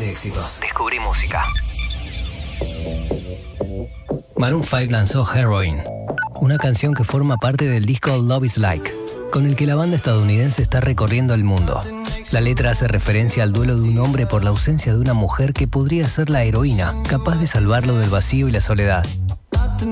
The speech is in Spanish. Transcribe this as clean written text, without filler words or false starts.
de éxitos. Descubrí música. Maroon 5 lanzó Heroin, una canción que forma parte del disco Love is Like, con el que la banda estadounidense está recorriendo el mundo. La letra hace referencia al duelo de un hombre por la ausencia de una mujer que podría ser la heroína, capaz de salvarlo del vacío y la soledad.